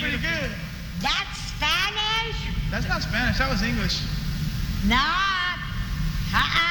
pretty good. That's Spanish? That's not Spanish. That was English. Not.